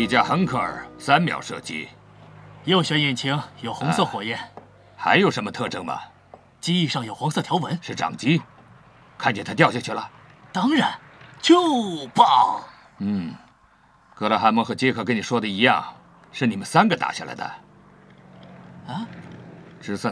一架亨克尔3秒射击， 右旋引擎有红色火焰。 还有什么特征吗？ 机翼上有黄色条纹， 是掌机。看见它掉下去了？ 当然，就棒。 格拉汉姆和杰克跟你说的一样，是你们3个打下来的。 啊？ 只算